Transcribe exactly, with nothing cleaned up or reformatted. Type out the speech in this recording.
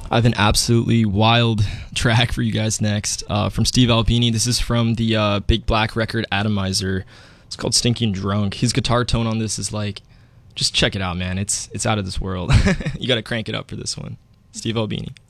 I have an absolutely wild track for you guys next uh, from Steve Albini. This is from the uh, Big Black record Atomizer. It's called Stinking Drunk. His guitar tone on this is like, just check it out, man. It's it's out of this world. You got to crank it up for this one. Steve Albini.